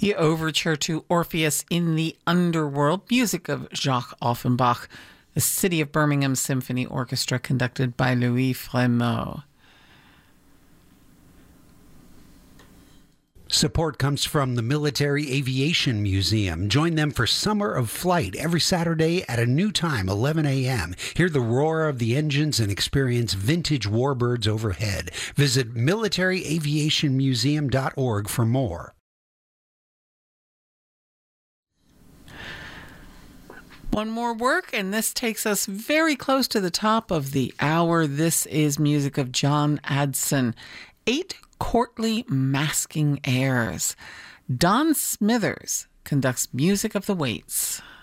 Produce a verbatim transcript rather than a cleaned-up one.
The overture to Orpheus in the Underworld, music of Jacques Offenbach, the City of Birmingham Symphony Orchestra, conducted by Louis Frémaux. Support comes from the Military Aviation Museum. Join them for Summer of Flight every Saturday at a new time, eleven a.m. Hear the roar of the engines and experience vintage warbirds overhead. Visit military aviation museum dot org for more. One more work, and this takes us very close to the top of the hour. This is music of John Adson. Eight courtly masking airs. Don Smithers conducts Music of the Waits.